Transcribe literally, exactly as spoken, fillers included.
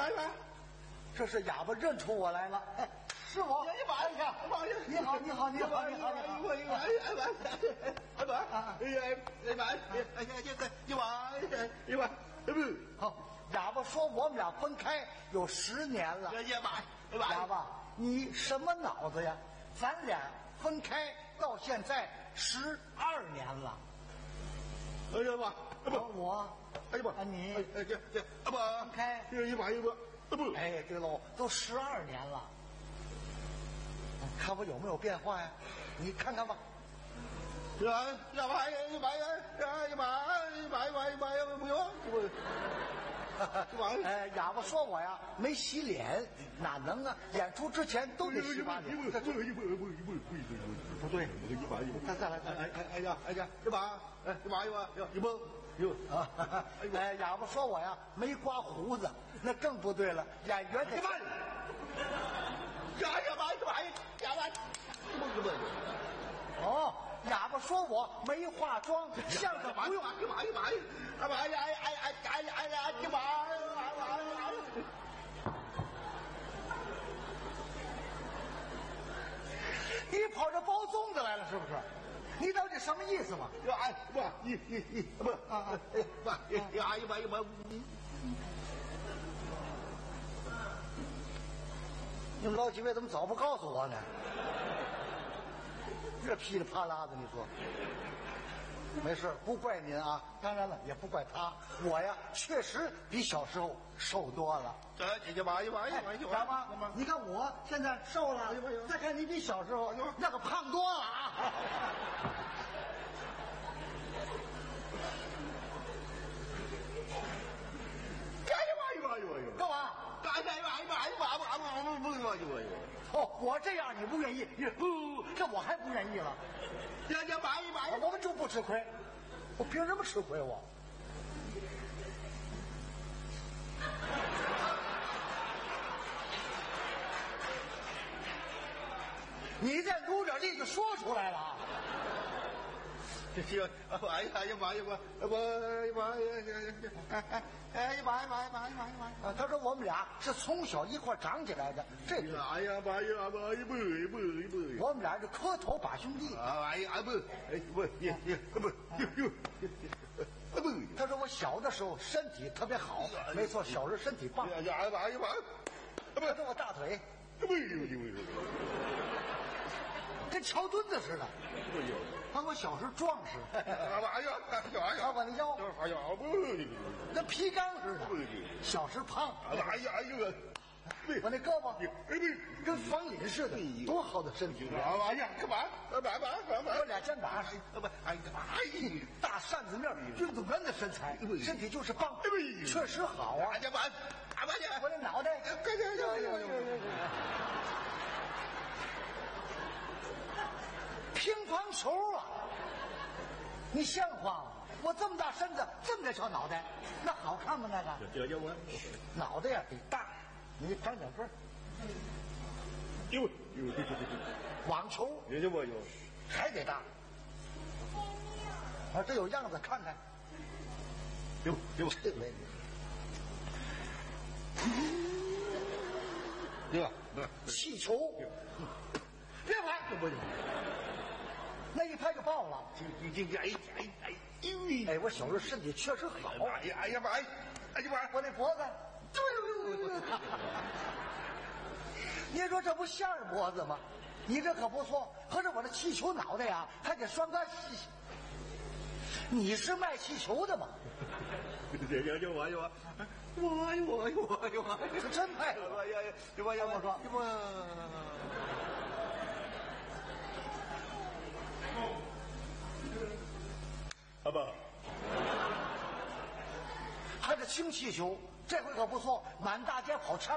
爸一爸， 这是哑巴认出我来了，哎，是我。 哎呀妈呀！ 你好，你好，你好，你好，你好， 我一爸，哎爸，哎爸，哎呀，哎爸，哎呀，这个一爸，一爸，不， 好，哑巴说我们俩分开有十年了。 哎呀妈， 哑巴，你什么脑子呀？咱俩分开到现在十二年了。 哎呀妈， 不，我， 哎呀妈， 啊你， 哎这这，啊不， 分开， 一爸一爸，不， 哎对喽，都十二年了。看我有没有变化呀？你看看吧。 呀呀妈呀呀妈呀呀呀妈呀妈呀妈呀妈呀不用不。 哎，哑巴说我呀没洗脸，哪能啊？演出之前都得洗把脸。 不不不不不不不对， 一把一把， 再再来，再来， 哎哎哎呀哎呀，一把，哎一把一把，一把哟啊！哎，哑巴说我呀没刮胡子，那更不对了。演员得。 呀呀妈呀妈呀呀妈！不不不。 哦，哑巴说我没化妆，相声不用。 哎呀妈呀妈呀！哎妈呀哎哎哎哎哎呀！哎妈呀妈呀！ 你跑这包粽子来了是不是？你到底什么意思嘛？ 呀哎不一一一不啊哎不呀呀妈呀妈！ 你们老几位怎么早不告诉我呢？这噼里啪啦的，你说没事，不怪您啊。当然了，也不怪他。我呀，确实比小时候瘦多了。 这这这妈呀妈呀妈呀！ 哑巴，你看我现在瘦了，再看你比小时候那个胖多了啊！ 哎呀妈呀妈呀妈呀！ 干嘛？ 哎呀妈呀妈呀妈妈妈妈不不不不！ 哦，我这样你不愿意，你不，这我还不愿意了。 呀呀妈呀妈呀！ 我们就不吃亏，我凭什么吃亏我？你再努点力就说出来了。 这这哎呀哎呀妈呀妈！我哎呀妈呀！哎呀妈呀妈呀妈呀妈呀妈！ 啊，他说我们俩是从小一块长起来的，这个哎呀妈呀妈呀不不不！ 我们俩是磕头把兄弟。 哎呀不哎不也也不不不！ 他说我小的时候身体特别好，没错，小时候身体棒。 哎呀妈呀妈！ 他说我大腿不不不！ 跟桥墩子似的。 不有。 他说我小时候壮实。 哎呀，哎呀， 我的腰， 哎呀，不， 跟皮缸似的。小时胖。 哎呀，哎呦， 我那胳膊跟房顶似的，多好的身体！ 哎呀，干嘛？干嘛？干嘛？ 我俩肩膀， 不，哎呀，哎， 大扇子面，运动员的身材，身体就是棒，确实好啊！ 哎呀妈，干嘛去？ 我这脑袋， 快点，快点！ 乒乓球啊！你像话吗？我这么大身子，这么点小脑袋，那好看吗？那个？ 这叫我脑袋呀得大，你长两分。 有有网球有我有， 还得大。啊，这有样子，看看。 有有这个对吧？ 气球，别拍，不行。那一拍就爆了。 这这这哎哎哎哎！我小时候身体确实好。 哎呀哎呀妈！哎呀妈！ 我那脖子，你说这不像是脖子吗？你这可不错，合着我这气球脑袋呀，还得拴个。你是卖气球的吗？ 这这这我我我我我我是真卖了！ 我呀我呀我说我。阿爸， 还是氢气球，这回可不错，满大街跑。